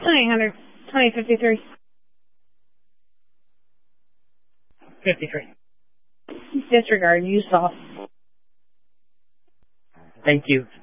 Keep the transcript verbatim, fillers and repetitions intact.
twenty-eight hundred. twenty fifty-three. fifty-three. Disregard. You saw. Thank you.